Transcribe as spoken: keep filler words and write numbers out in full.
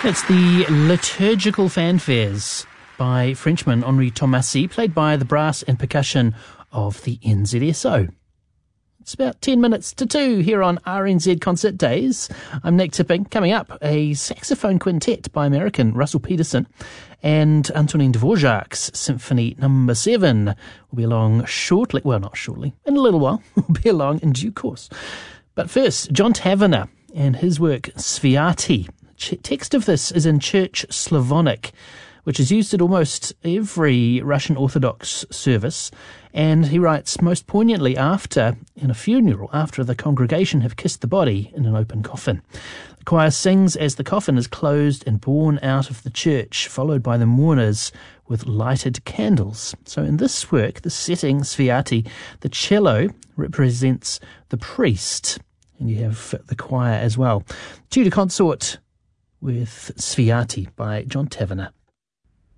It's the Liturgical Fanfares by Frenchman Henri Thomasy, played by the brass and percussion of the N Z S O. It's about ten minutes to two here on R N Z Concert Days. I'm Nick Tipping. Coming up, a saxophone quintet by American Russell Peterson and Antonin Dvorak's Symphony Number Seven will be along shortly. Well, not shortly. In a little while. Will be along in due course. But first, John Tavener and his work Sviati. Text of this is in Church Slavonic, which is used at almost every Russian Orthodox service, and he writes most poignantly after, in a funeral, after the congregation have kissed the body in an open coffin. The choir sings as the coffin is closed and borne out of the church, followed by the mourners with lighted candles. So in this work, the setting, Sviati, the cello represents the priest, and you have the choir as well. Tutor consort with Sviati by John Tavener.